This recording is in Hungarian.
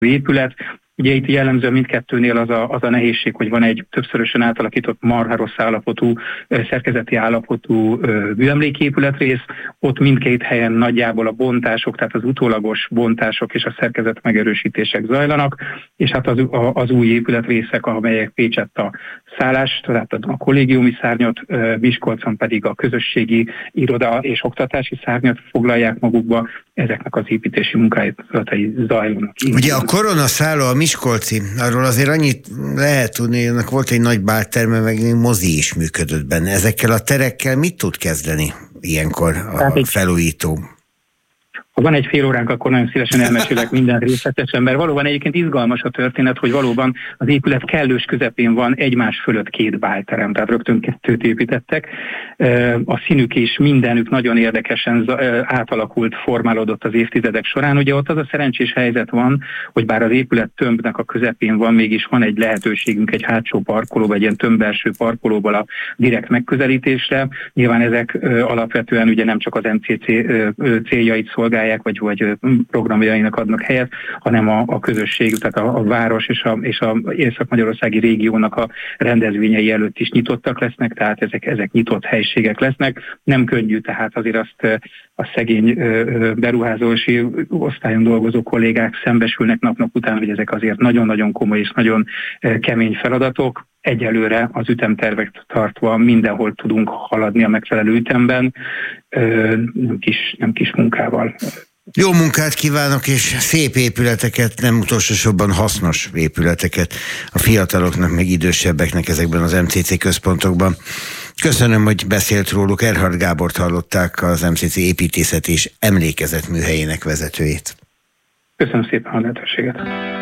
épület. Ugye itt jellemzően mindkettőnél az a nehézség, hogy van egy többszörösen átalakított marha rossz állapotú, szerkezeti állapotú műemléképületrész, ott mindkét helyen nagyjából a bontások, tehát az utólagos bontások és a szerkezet megerősítések zajlanak, és hát az új épületrészek, amelyek Pécsett szállást, tehát a kollégiumi szárnyat, Miskolcon pedig a közösségi iroda és oktatási szárnyat foglalják magukba, ezeknek az építési munkálatai zajlanak. Ugye a koronaszálló, a miskolci, arról azért annyit lehet tudni, hogy volt egy nagy bálterme, meg mozi is működött benne. Ezekkel a terekkel mit tud kezdeni ilyenkor a felújító? Ha van egy fél óránk, akkor nagyon szívesen elmesélek minden részletesen, mert valóban egyébként izgalmas a történet, hogy valóban az épület kellős közepén van egymás fölött két bálterem, tehát rögtön kettőt építettek. A színük is mindenük nagyon érdekesen átalakult, formálódott az évtizedek során. Ugye ott az a szerencsés helyzet van, hogy bár az épület tömbnek a közepén van, mégis van egy lehetőségünk egy hátsó parkolóba, egy ilyen tömbbelső parkolóból a direkt megközelítésre. Nyilván ezek alapvetően ugye nem csak az MCC céljait szolgálják, vagy programjainak adnak helyet, hanem a közösség, tehát a város és a észak-magyarországi régiónak a rendezvényei előtt is nyitottak lesznek, tehát ezek nyitott helységek lesznek. Nem könnyű, tehát azért azt a szegény beruházási osztályon dolgozó kollégák szembesülnek nap után, hogy ezek azért nagyon-nagyon komoly és nagyon kemény feladatok. Egyelőre az ütemtervek tartva mindenhol tudunk haladni a megfelelő ütemben, nem kis munkával. Jó munkát kívánok, és szép épületeket, nem utolsó sorban hasznos épületeket a fiataloknak, meg idősebbeknek ezekben az MCC központokban. Köszönöm, hogy beszélt róluk. Erhard Gábort hallották, az MCC építészet és emlékezetműhelyének vezetőjét. Köszönöm szépen a lehetőséget.